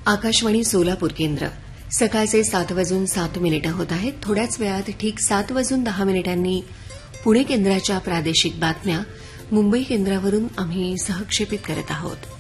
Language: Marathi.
आकाशवाणी सोलापूर केंद्र सकाळचे 7:07 होत आहेत. थोड्याच वेळात ठीक 7:10 पुणे केंद्राच्या प्रादेशिक बातम्या मुंबई केंद्रावरून आम्ही सहक्षेपित करत आहोत.